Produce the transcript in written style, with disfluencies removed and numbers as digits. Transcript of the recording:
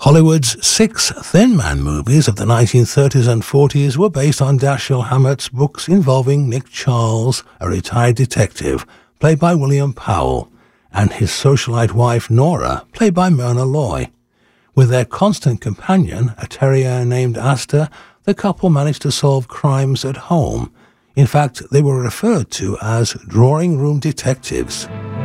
Hollywood's 6 Thin Man movies of the 1930s and 40s were based on Dashiell Hammett's books involving Nick Charles, a retired detective, played by William Powell, and his socialite wife Nora, played by Myrna Loy. With their constant companion, a terrier named Asta, the couple managed to solve crimes at home. In fact, they were referred to as drawing room detectives.